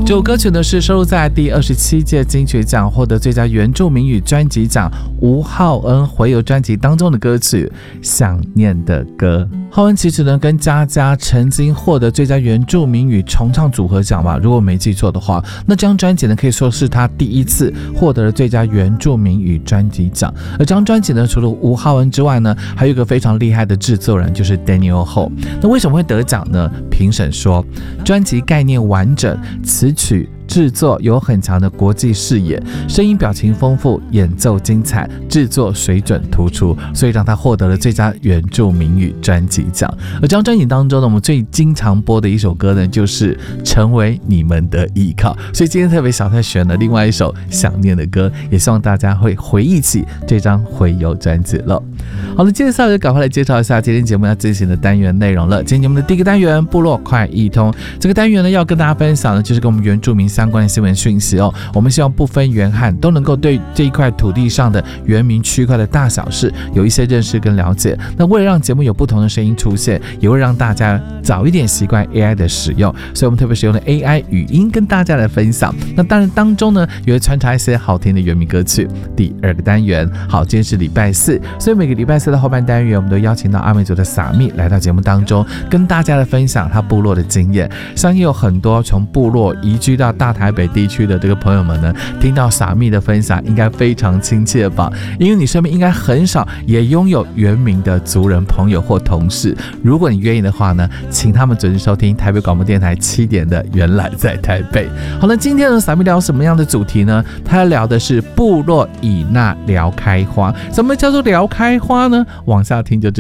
这首歌曲呢是收录在第27届金曲奖获得最佳原住民语专辑奖吴浩恩回游专辑当中的歌曲《想念的歌》。浩恩其实呢跟佳佳曾经获得最佳原住民语重唱组合奖吧，如果没记错的话，那这张专辑呢可以说是他第一次获得了最佳原住民语专辑奖。而这张专辑呢，除了吴浩恩之外呢，还有一个非常厉害的制作人，就是 Daniel Ho。那为什么会得奖呢？评审说，专辑概念完整，词曲制作有很强的国际视野，声音表情丰富，演奏精彩，制作水准突出，所以让他获得了最佳原住民语专辑奖。而这张专辑当中呢，我们最经常播的一首歌呢，就是《成为你们的依靠》。所以今天特别小特选了另外一首想念的歌，也希望大家会回忆起这张回游专辑了。好了，接下来就赶快来介绍一下今天节目要进行的单元内容了。今天节目的第一个单元部落快易通，这个单元呢要跟大家分享的就是跟我们原住民相关的新闻讯息哦。我们希望不分原汉都能够对这一块土地上的原民区块的大小事有一些认识跟了解。那为了让节目有不同的声音出现，也会让大家早一点习惯 AI 的使用，所以我们特别使用了 AI 语音跟大家来分享。那当然当中呢也会穿插一些好听的原民歌曲。第二个单元，好，今天是礼拜四，所以每个礼拜四的后半单元，我们都邀请到阿美族的撒密来到节目当中，跟大家来分享他部落的经验。相信有很多从部落移居到大台北地区的这个朋友们呢，听到撒密的分享应该非常亲切吧，因为你身边应该很少也拥有原民的族人朋友或同事。如果你愿意的话呢，请他们准时收听台北广播电台7点的原来在台北。好了，今天呢撒密聊什么样的主题呢？他要聊的是部落以那聊开花。什么叫做聊开花呢？往下听就知道。